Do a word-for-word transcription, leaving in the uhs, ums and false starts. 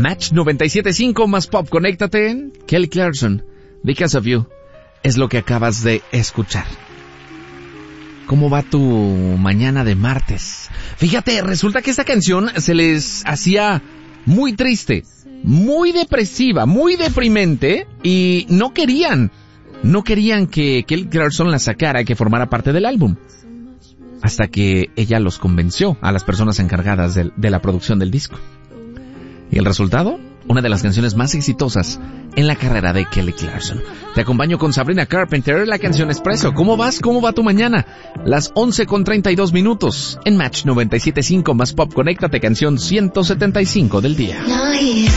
Match noventa y siete punto cinco más pop, conéctate. Kelly Clarkson, Because of You, es lo que acabas de escuchar. ¿Cómo va tu mañana de martes? Fíjate, resulta que esta canción se les hacía muy triste, muy depresiva, muy deprimente, y no querían, no querían que Kelly Clarkson la sacara y que formara parte del álbum. Hasta que ella los convenció a las personas encargadas de, de la producción del disco. ¿Y el resultado? Una de las canciones más exitosas en la carrera de Kelly Clarkson. Te acompaño con Sabrina Carpenter, la canción Espresso. ¿Cómo vas? ¿Cómo va tu mañana? Las once con treinta y dos minutos. En Match noventa y siete punto cinco más pop, conéctate, canción ciento setenta y cinco del día.